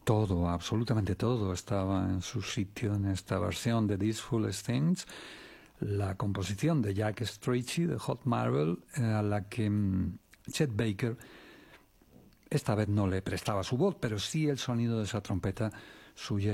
Todo, absolutamente todo estaba en su sitio en esta versión de These Foolish Things. La composición de Jack Strachey de Hot Marble, a la que Chet Baker esta vez no le prestaba su voz, pero sí el sonido de esa trompeta suya